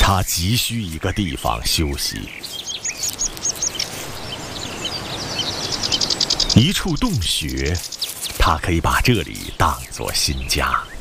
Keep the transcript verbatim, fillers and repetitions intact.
他急需一个地方休息。一处洞穴，他可以把这里当作新家。